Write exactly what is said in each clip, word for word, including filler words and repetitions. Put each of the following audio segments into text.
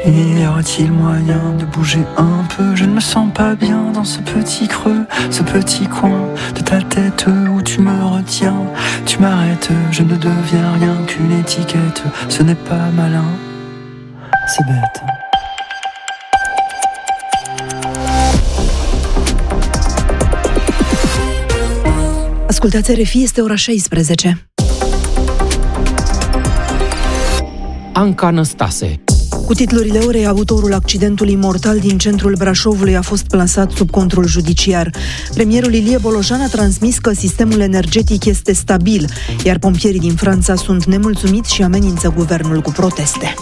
Y aurait-il moyen de bouger un peu? Je ne me sens pas bien dans ce petit creux, ce petit coin de ta tête où tu me retiens. Tu m'arrêtes, je ne deviens rien qu'une étiquette. Ce n'est pas malin, c'est bête. Ascultați R F I, este ora șaisprezece. Anca Năstase. Cu titlurile orei, autorul accidentului mortal din centrul Brașovului a fost plasat sub control judiciar. Premierul Ilie Bolojan a transmis că sistemul energetic este stabil, iar pompierii din Franța sunt nemulțumiți și amenință guvernul cu proteste.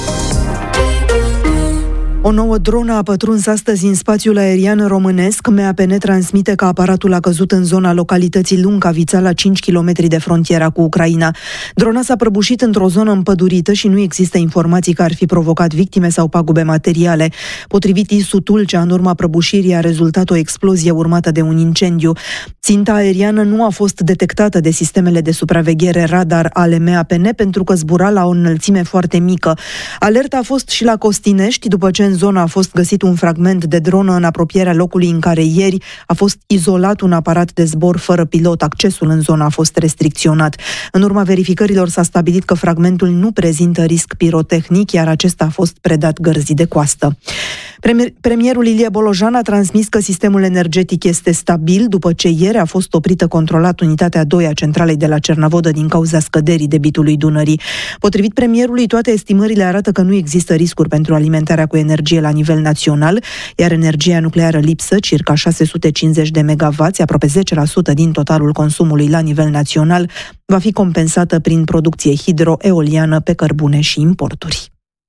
O nouă dronă a pătruns astăzi în spațiul aerian românesc. M A P N transmite că aparatul a căzut în zona localității Luncavița, la cinci kilometri de frontiera cu Ucraina. Drona s-a prăbușit într-o zonă împădurită și nu există informații că ar fi provocat victime sau pagube materiale. Potrivit I S U Tulcea, în urma prăbușirii a rezultat o explozie urmată de un incendiu. Ținta aeriană nu a fost detectată de sistemele de supraveghere radar ale M A P N pentru că zbura la o înălțime foarte mică. Alerta a fost și la Costinești, după ce în zonă a fost găsit un fragment de dronă în apropierea locului în care ieri a fost izolat un aparat de zbor fără pilot. Accesul în zonă a fost restricționat. În urma verificărilor s-a stabilit că fragmentul nu prezintă risc pirotehnic, iar acesta a fost predat gărzii de coastă. Premier, premierul Ilie Bolojan a transmis că sistemul energetic este stabil după ce ieri a fost oprită controlat unitatea doi a centralei de la Cernavodă din cauza scăderii debitului Dunării. Potrivit premierului, toate estimările arată că nu există riscuri pentru alimentarea cu energie la nivel național, iar energia nucleară lipsă, circa șase sute cincizeci de megawatți, aproape zece la sută din totalul consumului la nivel național, va fi compensată prin producție hidroeoliană pe cărbune și importuri.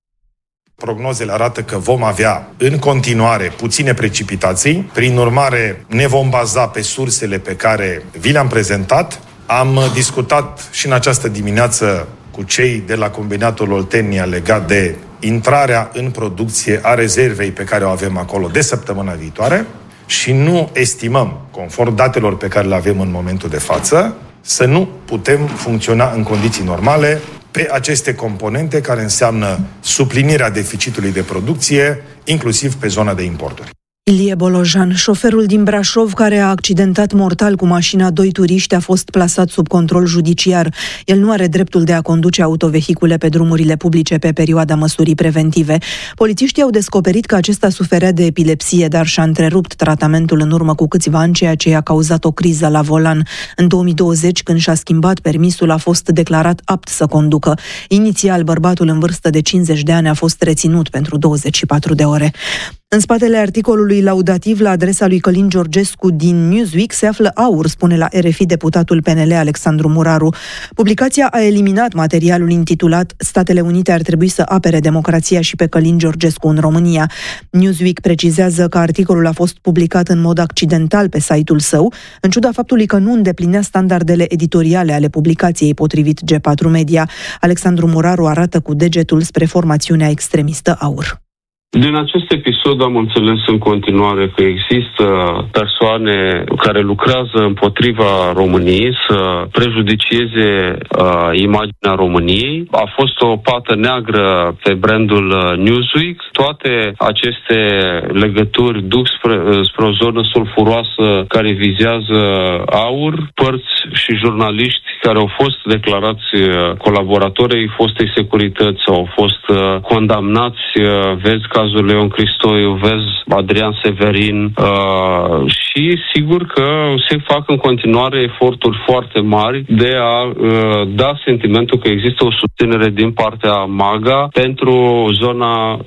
Prognozele arată că vom avea în continuare puține precipitații, prin urmare ne vom baza pe sursele pe care vi le-am prezentat. Am discutat și în această dimineață cu cei de la Combinatul Oltenia legat de intrarea în producție a rezervei pe care o avem acolo de săptămâna viitoare și nu estimăm, conform datelor pe care le avem în momentul de față, să nu putem funcționa în condiții normale pe aceste componente care înseamnă suplinirea deficitului de producție, inclusiv pe zona de importuri. Ilie Bolojan, șoferul din Brașov care a accidentat mortal cu mașina doi turiști, a fost plasat sub control judiciar. El nu are dreptul de a conduce autovehicule pe drumurile publice pe perioada măsurii preventive. Polițiștii au descoperit că acesta suferea de epilepsie, dar și-a întrerupt tratamentul în urmă cu câțiva ani, ceea ce i-a cauzat o criză la volan. În două mii douăzeci, când și-a schimbat permisul, a fost declarat apt să conducă. Inițial, bărbatul în vârstă de cincizeci de ani a fost reținut pentru douăzeci și patru de ore. În spatele articolului laudativ la adresa lui Călin Georgescu din Newsweek se află aur, spune la R F I deputatul P N L Alexandru Muraru. Publicația a eliminat materialul intitulat "Statele Unite ar trebui să apere democrația și pe Călin Georgescu în România". Newsweek precizează că articolul a fost publicat în mod accidental pe site-ul său, în ciuda faptului că nu îndeplinea standardele editoriale ale publicației, potrivit G patru Media. Alexandru Muraru arată cu degetul spre formațiunea extremistă aur. Din acest episod am înțeles în continuare că există persoane care lucrează împotriva României să prejudicieze uh, imaginea României. A fost o pată neagră pe brandul Newsweek. Toate aceste legături duc spre, spre o zonă sulfuroasă care vizează aur, părți și jurnaliști care au fost declarați colaboratorii fostei securități, au fost uh, condamnați, uh, vezi cazul Leon Cristoiu, vezi Adrian Severin uh, și sigur că se fac în continuare eforturi foarte mari de a uh, da sentimentul că există o susținere din partea MAGA pentru zona uh,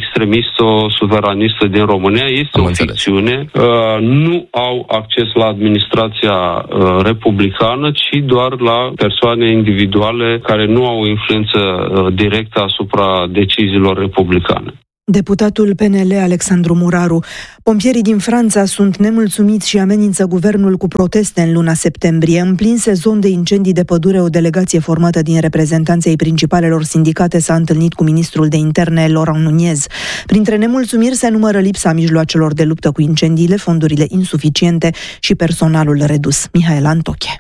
extremistă-suveranistă din România. Este Am o înțeles. ficțiune. Uh, nu au acces la administrația uh, republicană, ci doar la persoane individuale care nu au influență uh, directă asupra deciziilor republicane. Deputatul P N L Alexandru Muraru. Pompierii din Franța sunt nemulțumiți și amenință guvernul cu proteste în luna septembrie. În plin sezon de incendii de pădure, o delegație formată din reprezentanții ai principalelor sindicate s-a întâlnit cu ministrul de interne, Laurent Nunez. Printre nemulțumiri se numără lipsa mijloacelor de luptă cu incendiile, fondurile insuficiente și personalul redus. Mihaela Antoche.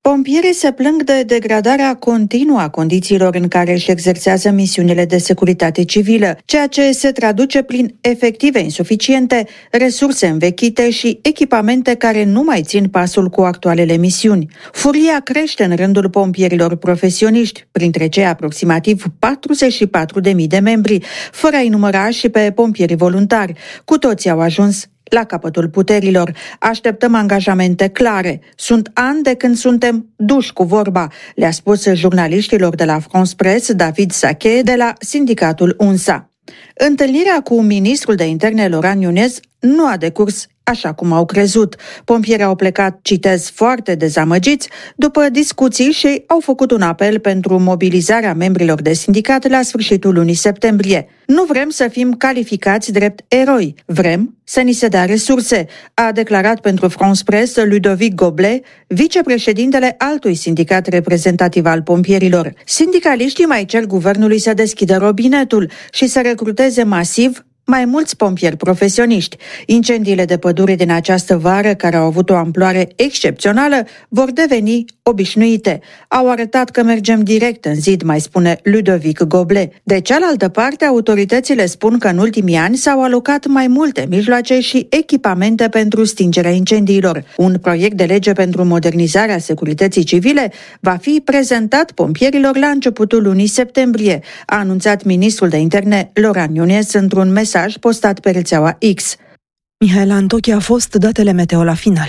Pompierii se plâng de degradarea continuă a condițiilor în care își exersează misiunile de securitate civilă, ceea ce se traduce prin efective insuficiente, resurse învechite și echipamente care nu mai țin pasul cu actualele misiuni. Furia crește în rândul pompierilor profesioniști, printre cei aproximativ patruzeci și patru de mii de membri, fără a-i număra și pe pompierii voluntari. Cu toții au ajuns la capătul puterilor. Așteptăm angajamente clare. Sunt ani de când suntem duși cu vorba, le-a spus jurnaliștilor de la France Presse David Sachet de la sindicatul U N S A. Întâlnirea cu ministrul de interne Laurent Nunez nu a decurs așa cum au crezut. Pompierii au plecat, citez, foarte dezamăgiți după discuții și au făcut un apel pentru mobilizarea membrilor de sindicat la sfârșitul lunii septembrie. Nu vrem să fim calificați drept eroi, vrem să ni se dea resurse, a declarat pentru France Presse Ludovic Goblet, vicepreședintele altui sindicat reprezentativ al pompierilor. Sindicaliștii mai cer guvernului să deschidă robinetul și să recruteze masiv mai mulți pompieri profesioniști. Incendiile de pădure din această vară, care au avut o amploare excepțională, vor deveni obișnuite. Au arătat că mergem direct în zid, mai spune Ludovic Goblet. De cealaltă parte, autoritățile spun că în ultimii ani s-au alocat mai multe mijloace și echipamente pentru stingerea incendiilor. Un proiect de lege pentru modernizarea securității civile va fi prezentat pompierilor la începutul lunii septembrie, a anunțat ministrul de interne Laurent Nunez într-un mesaj postat pe rețeaua X. Mihaela Antochi a fost datele meteo la final.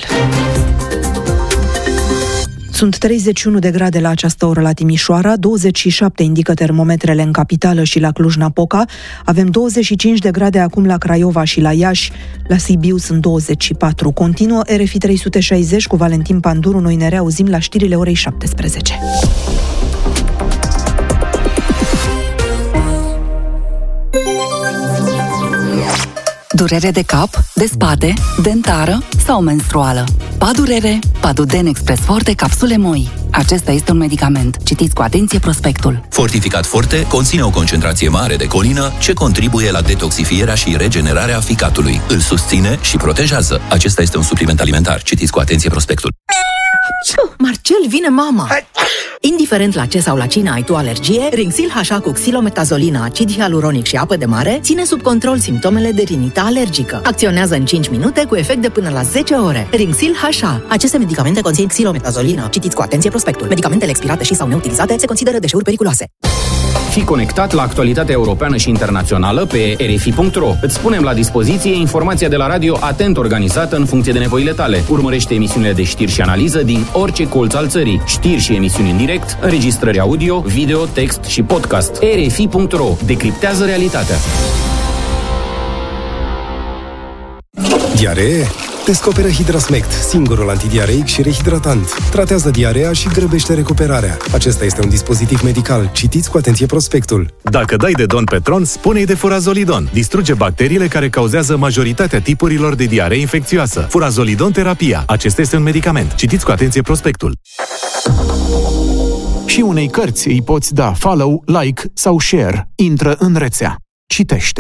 Sunt treizeci și unu de grade la această oră la Timișoara, douăzeci și șapte indică termometrele în capitală și la Cluj-Napoca, avem douăzeci și cinci de grade acum la Craiova și la Iași, la Sibiu sunt douăzeci și patru. Continuă R F I trei sute șaizeci cu Valentin Panduru, noi ne reauzim la știrile orei șaptesprezece. Durere de cap, de spate, dentară sau menstruală. Padurere, Paduden Express Forte, capsule moi. Acesta este un medicament. Citiți cu atenție prospectul. Fortificat Forte conține o concentrație mare de colină ce contribuie la detoxifierea și regenerarea ficatului. Îl susține și protejează. Acesta este un supliment alimentar. Citiți cu atenție prospectul. Marcel, vine mama! Indiferent la ce sau la cine ai tu alergie, Rinxil H A cu xilometazolină, acid hialuronic și apă de mare ține sub control simptomele de rinită alergică. Acționează în cinci minute cu efect de până la zece ore. Rinxil H A. Aceste medicamente conțin xilometazolină. Citiți cu atenție prospectul. Medicamentele expirate și sau neutilizate se consideră deșeuri periculoase. Fii conectat la actualitatea europeană și internațională pe r f i punct r o. Îți punem la dispoziție informația de la radio atent organizată în funcție de nevoile tale. Urmărește emisiunile de știri și analiză din orice colț al țării. Știri și emisiuni în direct, înregistrări audio, video, text și podcast. r f i punct r o. Decriptează realitatea. Diaree? Descoperă Hidrasmect, singurul antidiareic și rehidratant. Tratează diarea și grăbește recuperarea. Acesta este un dispozitiv medical. Citiți cu atenție prospectul. Dacă dai de Don Petron, spune-i de Furazolidon. Distruge bacteriile care cauzează majoritatea tipurilor de diaree infecțioasă. Furazolidon terapia. Acesta este un medicament. Citiți cu atenție prospectul. Și unei cărți îi poți da follow, like sau share. Intră în rețea. Citește.